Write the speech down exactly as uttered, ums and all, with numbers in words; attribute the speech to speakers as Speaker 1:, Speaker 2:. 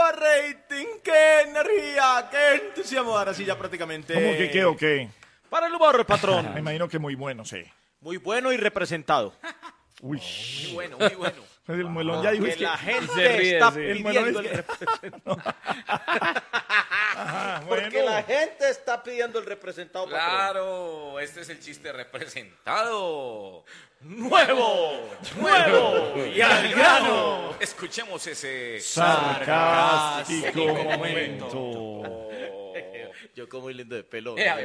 Speaker 1: rating, qué energía, qué entusiasmo. Ahora sí ya prácticamente.
Speaker 2: ¿Cómo que qué o qué?
Speaker 1: Para el humor, patrón.
Speaker 2: Me imagino que muy bueno, sí.
Speaker 1: Muy bueno y representado.
Speaker 2: Uy.
Speaker 1: Muy bueno, muy bueno.
Speaker 2: El muelón ya dijo
Speaker 1: Que
Speaker 2: es que...
Speaker 1: la gente
Speaker 3: Se ríe,
Speaker 1: está
Speaker 3: sí.
Speaker 2: El muelón
Speaker 1: pidiendo
Speaker 2: es
Speaker 1: el
Speaker 2: que-
Speaker 1: representado.
Speaker 2: Ajá,
Speaker 1: Porque
Speaker 2: bueno.
Speaker 1: la gente está pidiendo el representado, patrón.
Speaker 3: Claro, este es el chiste representado.
Speaker 1: Nuevo, nuevo y al grano.
Speaker 3: Escuchemos ese
Speaker 2: Sarcástico
Speaker 3: sarcástico
Speaker 2: momento.
Speaker 3: momento.
Speaker 1: Yo como muy lindo de pelo.
Speaker 3: Eh,